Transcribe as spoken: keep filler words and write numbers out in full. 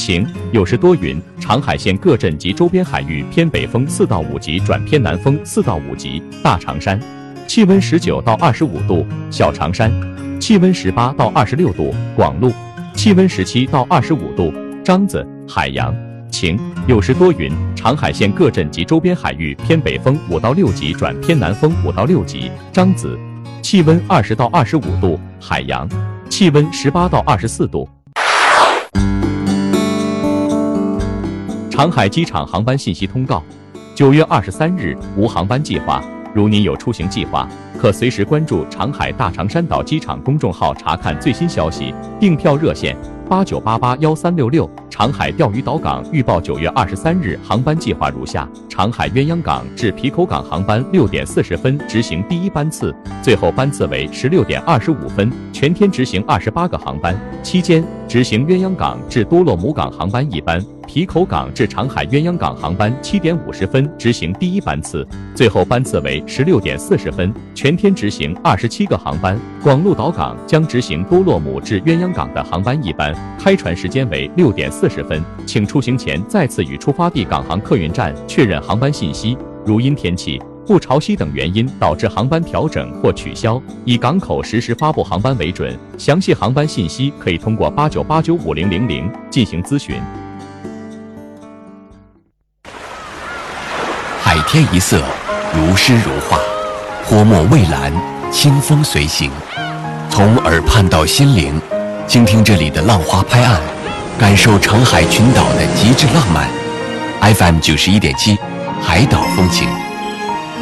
晴，有时多云，长海县各镇及周边海域偏北风四到五级转偏南风四到五级。大长山，气温十九到二十五度；小长山，气温十八到二十六度；广鹿，气温十七到二十五度；獐子，海洋，晴，有时多云，长海县各镇及周边海域偏北风五到六级转偏南风五到六级。獐子，气温二十到二十五度；海洋，气温十八到二十四度。长海机场航班信息通告：九月二十三日无航班计划，如您有出行计划，可随时关注长海大长山岛机场公众号查看最新消息。订票热线：八九八八幺三六六。长海钓鱼岛港预报九月二十三日航班计划如下：长海鸳鸯港至皮口港航班六点四十分执行第一班次，最后班次为十六点二十五分，全天执行二十八个航班，期间执行鸳鸯港至多洛姆港航班一班，皮口港至长海鸳鸯港航班七点五十分执行第一班次，最后班次为十六点四十分，全天执行二十七个航班。广鹿岛港将执行多洛姆至鸳鸯港的航班一班，开船时间为六点四十分，请出行前再次与出发地港航客运站确认航班信息。如因天气、不潮汐等原因导致航班调整或取消，以港口实时发布航班为准。详细航班信息可以通过八九八九五零零零进行咨询。 海天一色，如诗如画，泼墨蔚蓝，清风随行。从耳畔到心灵，倾听这里的浪花拍岸，感受长海群岛的极致浪漫。F M 九十一点七，海岛风情。